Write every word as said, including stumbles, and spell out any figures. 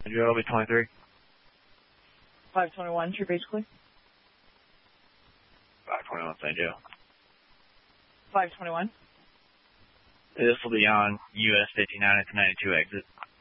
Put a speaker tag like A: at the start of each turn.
A: Joe, L B twenty-three.
B: five twenty-one, true basically.
A: five twenty-one, San Joe.
B: five twenty-one.
A: This will be on U S fifty-nine at the ninety-two exit.